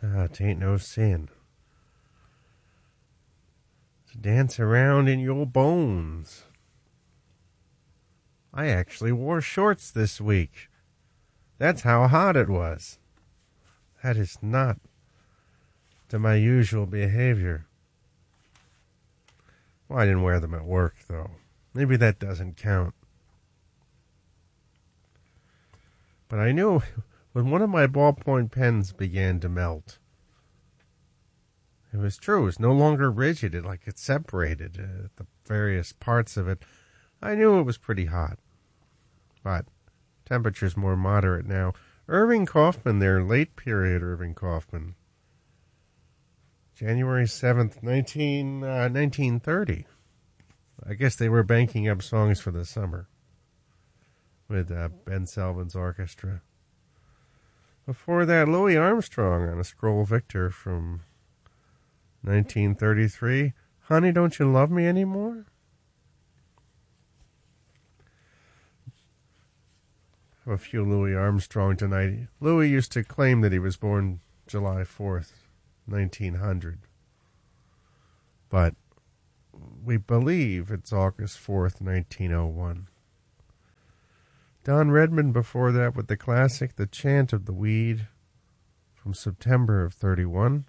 'Tain't no sin to dance around in your bones. I actually wore shorts this week. That's how hot it was. That is not to my usual behavior. Well, I didn't wear them at work, though. Maybe that doesn't count. But I knew when one of my ballpoint pens began to melt. It was true. It was no longer rigid. It separated the various parts of it. I knew it was pretty hot. But temperature's more moderate now. Irving Kaufman there, late period Irving Kaufman. January 7th, 1930. I guess they were banking up songs for the summer with Ben Selvins Orchestra. Before that, Louis Armstrong on a Scroll Victor from 1933. Honey, Don't You Love Me Anymore? Have a few Louis Armstrong tonight. Louis used to claim that he was born July 4th, 1900. But we believe it's August 4th, 1901. Don Redman before that with the classic The Chant of the Weed from September of 31.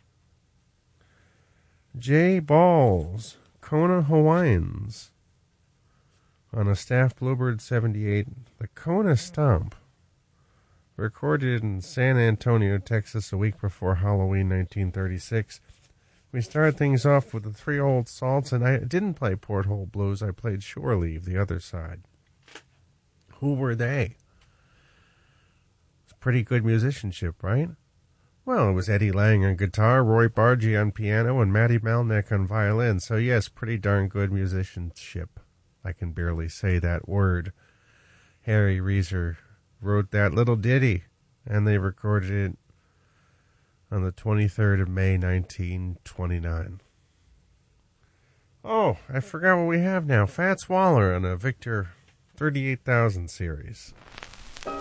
Jay Balls, Kona Hawaiians on a Staff Bluebird 78. The Kona Stomp, recorded in San Antonio, Texas a week before Halloween 1936. We started things off with the Three Old Salts, and I didn't play Porthole Blues. I played Shore Leave, the other side. Who were they? It's pretty good musicianship, right? Well, it was Eddie Lang on guitar, Roy Bargee on piano, and Matty Malneck on violin. So yes, pretty darn good musicianship. I can barely say that word. Harry Reeser wrote that little ditty, and they recorded it on the 23rd of May, 1929. Oh, I forgot what we have now. Fats Waller on a Victor 38,000 series.